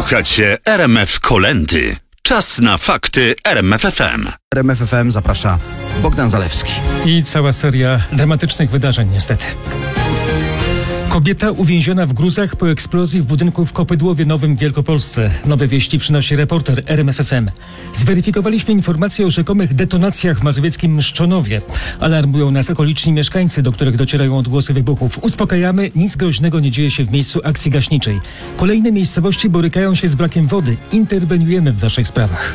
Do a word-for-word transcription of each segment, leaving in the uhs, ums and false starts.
Słuchacie R M F Kolendy. Czas na fakty R M F F M. R M F F M zaprasza Bogdan Zalewski. I cała seria dramatycznych wydarzeń niestety. Kobieta uwięziona w gruzach po eksplozji w budynku w Kopydłowie Nowym w Wielkopolsce. Nowe wieści przynosi reporter R M F F M. Zweryfikowaliśmy informacje o rzekomych detonacjach w mazowieckim Mszczonowie. Alarmują nas okoliczni mieszkańcy, do których docierają odgłosy wybuchów. Uspokajamy, nic groźnego nie dzieje się w miejscu akcji gaśniczej. Kolejne miejscowości borykają się z brakiem wody. Interweniujemy w waszych sprawach.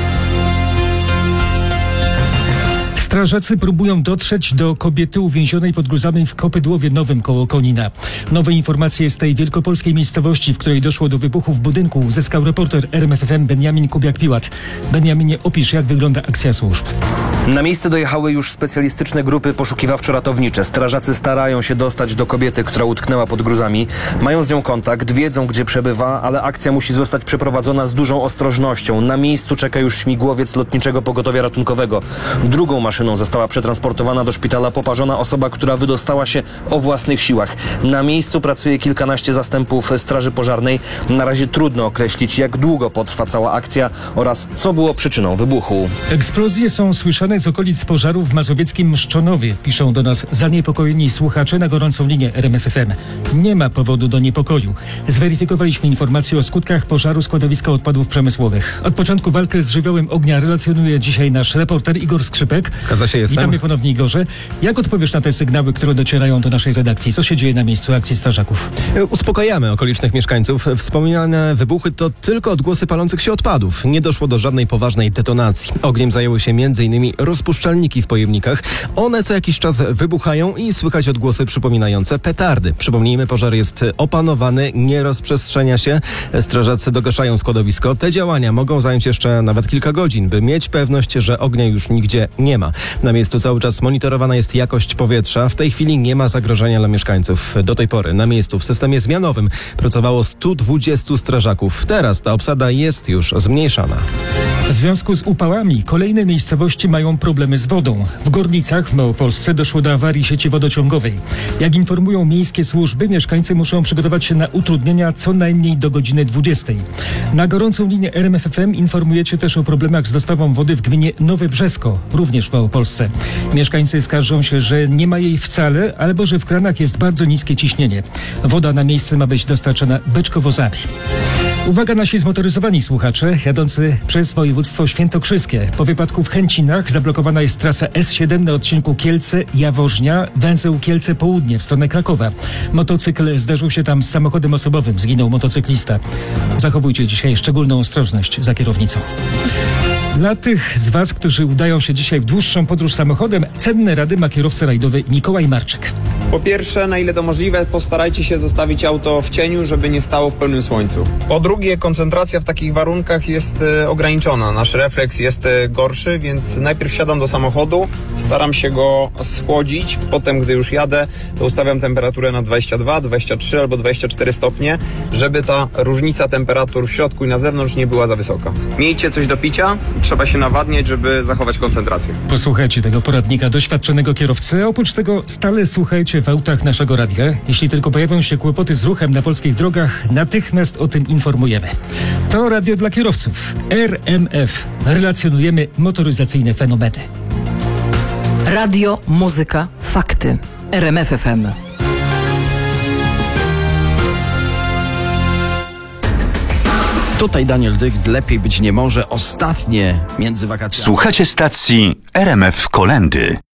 Strażacy próbują dotrzeć do kobiety uwięzionej pod gruzami w Kopydłowie Nowym koło Konina. Nowe informacje z tej wielkopolskiej miejscowości, w której doszło do wybuchu w budynku, uzyskał reporter R M F F M Benjamin Kubiak-Piłat. Benjaminie, opisz, jak wygląda akcja służb. Na miejsce dojechały już specjalistyczne grupy poszukiwawczo-ratownicze. Strażacy starają się dostać do kobiety, która utknęła pod gruzami. Mają z nią kontakt, wiedzą, gdzie przebywa, ale akcja musi zostać przeprowadzona z dużą ostrożnością. Na miejscu czeka już śmigłowiec Lotniczego Pogotowia Ratunkowego. Drugą maszyną została przetransportowana do szpitala poparzona osoba, która wydostała się o własnych siłach. Na miejscu pracuje kilkanaście zastępów straży pożarnej. Na razie trudno określić, jak długo potrwa cała akcja oraz co było przyczyną wybuchu. Eksplozje są słyszane z okolic pożaru w mazowieckim Mszczonowie. Piszą do nas zaniepokojeni słuchacze na gorącą linię R M F F M. Nie ma powodu do niepokoju. Zweryfikowaliśmy informacje o skutkach pożaru składowiska odpadów przemysłowych. Od początku walkę z żywiołem ognia relacjonuje dzisiaj nasz reporter Igor Skrzypek. Zgadza się, jestem. Witamy ponownie, Igorze. Jak odpowiesz na te sygnały, które docierają do naszej redakcji? Co się dzieje na miejscu akcji strażaków? Uspokajamy okolicznych mieszkańców. Wspomniane wybuchy to tylko odgłosy palących się odpadów. Nie doszło do żadnej poważnej detonacji. Ogniem zajęły się między innymi rozpuszczalniki w pojemnikach. One co jakiś czas wybuchają i słychać odgłosy przypominające petardy. Przypomnijmy, pożar jest opanowany, nie rozprzestrzenia się. Strażacy dogaszają składowisko. Te działania mogą zająć jeszcze nawet kilka godzin, by mieć pewność, że ognia już nigdzie nie ma. Na miejscu cały czas monitorowana jest jakość powietrza. W tej chwili nie ma zagrożenia dla mieszkańców. Do tej pory na miejscu w systemie zmianowym pracowało stu dwudziestu strażaków. Teraz ta obsada jest już zmniejszana. W związku z upałami kolejne miejscowości mają problemy z wodą. W Gorlicach w Małopolsce doszło do awarii sieci wodociągowej. Jak informują miejskie służby, mieszkańcy muszą przygotować się na utrudnienia co najmniej do godziny dwudziestej. Na gorącą linię R M F F M informujecie też o problemach z dostawą wody w gminie Nowe Brzesko, również w Małopolsce. Mieszkańcy skarżą się, że nie ma jej wcale, albo że w kranach jest bardzo niskie ciśnienie. Woda na miejsce ma być dostarczana beczkowozami. Uwaga, nasi zmotoryzowani słuchacze jadący przez województwo świętokrzyskie. Po wypadku w Chęcinach zablokowana jest trasa S siedem na odcinku Kielce-Jaworznia, węzeł Kielce Południe w stronę Krakowa. Motocykl zderzył się tam z samochodem osobowym. Zginął motocyklista. Zachowujcie dzisiaj szczególną ostrożność za kierownicą. Dla tych z was, którzy udają się dzisiaj w dłuższą podróż samochodem, cenne rady ma kierowca rajdowy Mikołaj Marczyk. Po pierwsze, na ile to możliwe, postarajcie się zostawić auto w cieniu, żeby nie stało w pełnym słońcu. Po drugie, koncentracja w takich warunkach jest e, ograniczona. Nasz refleks jest e, gorszy, więc najpierw siadam do samochodu, staram się go schłodzić. Potem, gdy już jadę, to ustawiam temperaturę na dwadzieścia dwa, dwadzieścia trzy albo dwadzieścia cztery stopnie, żeby ta różnica temperatur w środku i na zewnątrz nie była za wysoka. Miejcie coś do picia, trzeba się nawadniać, żeby zachować koncentrację. Posłuchajcie tego poradnika doświadczonego kierowcy. Oprócz tego stale słuchajcie w autach naszego radia. Jeśli tylko pojawią się kłopoty z ruchem na polskich drogach, natychmiast o tym informujemy. To radio dla kierowców. R M F. Relacjonujemy motoryzacyjne fenomeny. Radio, muzyka, fakty. R M F F M. Tutaj Daniel Dyk, lepiej być nie może. Ostatnie między wakacjami. Słuchacie stacji R M F Kolendy.